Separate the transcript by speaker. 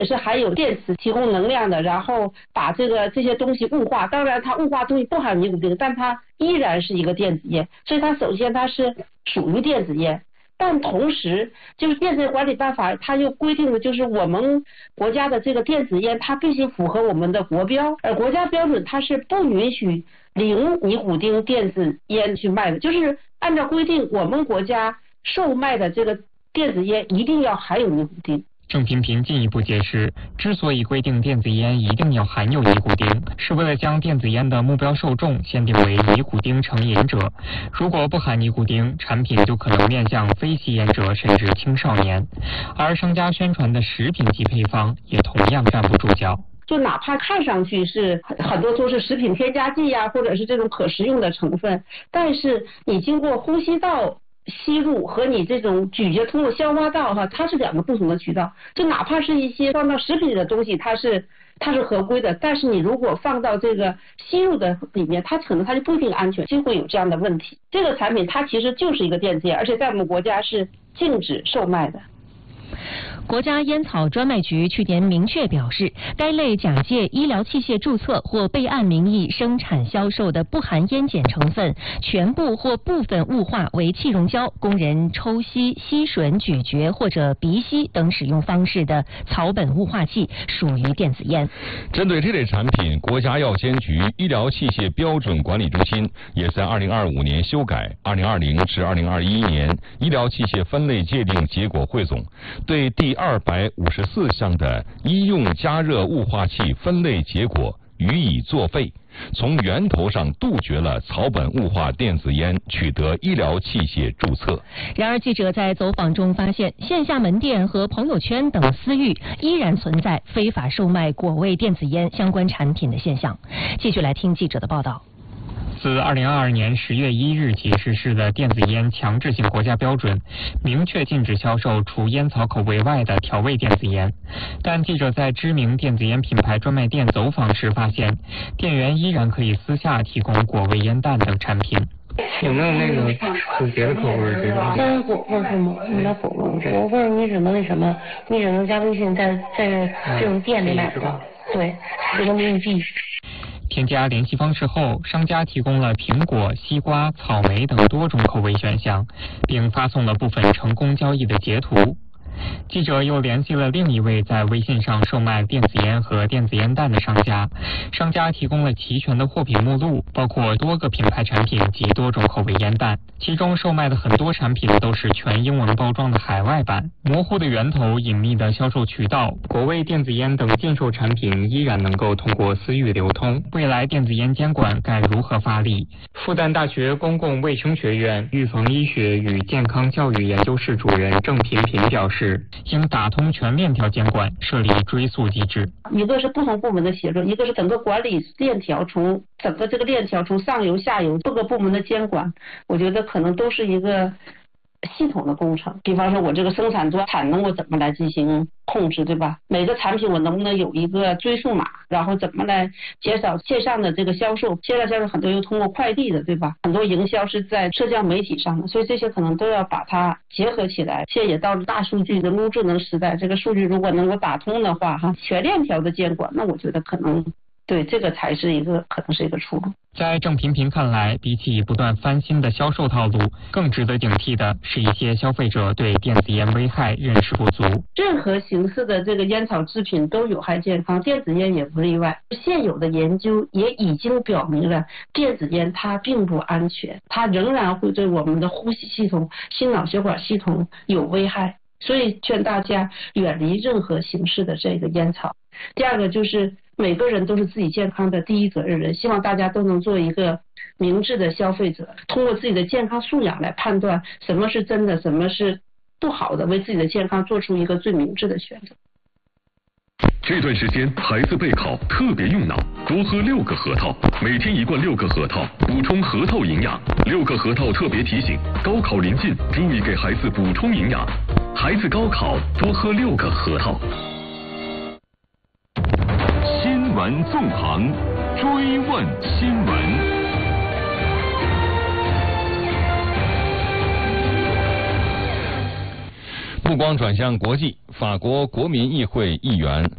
Speaker 1: 是含有电池提供能量的，然后把这些东西雾化。当然它雾化东西不含尼古丁，但它依然是一个电子烟，所以它首先它是属于电子烟。但同时就是电子烟管理办法它又规定的就是我们国家的这个电子烟它必须符合我们的国标，而国家标准它是不允许零尼古丁电子烟去卖的，就是按照规定我们国家售卖的这个电子烟一定要含有尼古丁。
Speaker 2: 郑频频进一步解释，之所以规定电子烟一定要含有尼古丁，是为了将电子烟的目标受众限定为尼古丁成瘾者。如果不含尼古丁，产品就可能面向非吸烟者甚至青少年。而商家宣传的食品级配方也同样站不住脚。
Speaker 1: 就哪怕看上去是很多都是食品添加剂呀，或者是这种可食用的成分，但是你经过呼吸道吸入和你这种咀嚼通过消化道它是两个不同的渠道。就哪怕是一些放到食品里的东西它是合规的，但是你如果放到这个吸入的里面，它可能它就不一定安全，就会有这样的问题。这个产品它其实就是一个电子烟，而且在我们国家是禁止售卖的。
Speaker 3: 国家烟草专卖局去年明确表示，该类假借医疗器械注册或备案名义生产销售的不含烟碱成分全部或部分雾化为气溶胶，供人抽吸、吸吮、咀嚼或者鼻吸等使用方式的草本雾化器属于电子烟。
Speaker 4: 针对这类产品，国家药监局医疗器械标准管理中心也在2025年修改2020至2021年医疗器械分类界定结果汇总，对第254项的医用加热雾化器分类结果予以作废，从源头上杜绝了草本雾化电子烟取得医疗器械注册。
Speaker 3: 然而记者在走访中发现，线下门店和朋友圈等私域依然存在非法售卖果味电子烟相关产品的现象。继续来听记者的报道。
Speaker 2: 自2022年10月1日起实施的电子烟强制性国家标准，明确禁止销售除烟草口味外的调味电子烟。但记者在知名电子烟品牌专卖店走访时发现，店员依然可以私下提供果味烟弹等产品。
Speaker 5: 有没有那个有别的口味这种？
Speaker 6: 加果味是吗？你拿果味你只能那什么？你只能加微信在这种店里买到，对，只能给你寄。
Speaker 2: 添加联系方式后，商家提供了苹果、西瓜、草莓等多种口味选项，并发送了部分成功交易的截图。记者又联系了另一位在微信上售卖电子烟和电子烟弹的商家，商家提供了齐全的货品目录，包括多个品牌产品及多种口味烟弹，其中售卖的很多产品都是全英文包装的海外版，模糊的源头、隐秘的销售渠道，果味电子烟等禁售产品依然能够通过私域流通。未来电子烟监管该如何发力？复旦大学公共卫生学院预防医学与健康教育研究室主任郑频频表示，应打通全链条监管，设立追溯机制。
Speaker 1: 一个是不同部门的协作，一个是整个管理链条，从整个这个链条从上游下游各个部门的监管，我觉得可能都是一个系统的工程。比方说我这个生产端产能我怎么来进行控制，对吧？每个产品我能不能有一个追溯码，然后怎么来减少线上的这个销售，线上销售很多又通过快递的，对吧？很多营销是在社交媒体上的，所以这些可能都要把它结合起来。现在也到了大数据人工智能时代，这个数据如果能够打通的话全链条的监管，那我觉得可能对这个才是可能是一个出路。
Speaker 2: 在郑频频看来，比起不断翻新的销售套路，更值得警惕的是一些消费者对电子烟危害认识不足。
Speaker 1: 任何形式的这个烟草制品都有害健康，电子烟也不例外。现有的研究也已经表明了，电子烟它并不安全，它仍然会对我们的呼吸系统、心脑血管系统有危害。所以劝大家远离任何形式的这个烟草。第二个就是每个人都是自己健康的第一责任人，希望大家都能做一个明智的消费者，通过自己的健康素养来判断什么是真的，什么是不好的，为自己的健康做出一个最明智的选择。
Speaker 7: 这段时间孩子备考特别用脑，多喝6个核桃，每天1罐6个核桃，补充核桃营养。6个核桃特别提醒，高考临近，注意给孩子补充营养。孩子高考多喝6个核桃。
Speaker 8: 新闻纵横，追问新闻。
Speaker 4: 目光转向国际，法国国民议会议员